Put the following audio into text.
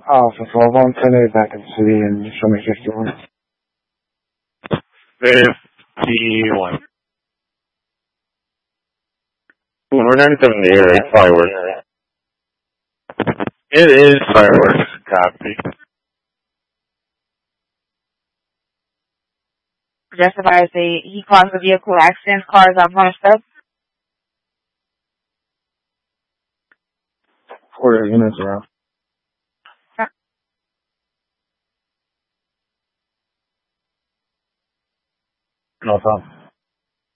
For 12 on back in the city and show me 51. 51. We're 97 in the air, it's fireworks. It is fireworks, copy. Justify say he caused a vehicle accident, cars are punched up. 40 units around. No problem.